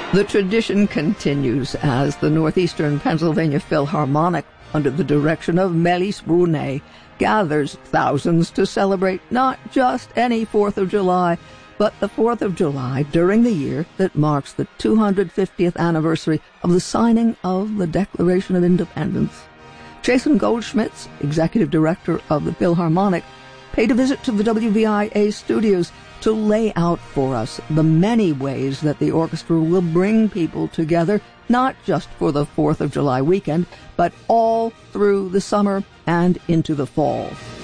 The tradition continues as the Northeastern Pennsylvania Philharmonic, under the direction of Melis Brunet, gathers thousands to celebrate not just any 4th of July, but the 4th of July during the year that marks the 250th anniversary of the signing of the Declaration of Independence. Jason Goldschmitz, executive director of the Philharmonic, paid a visit to the WVIA studios to lay out for us the many ways that the orchestra will bring people together, not just for the 4th of July weekend, but all through the summer and into the fall.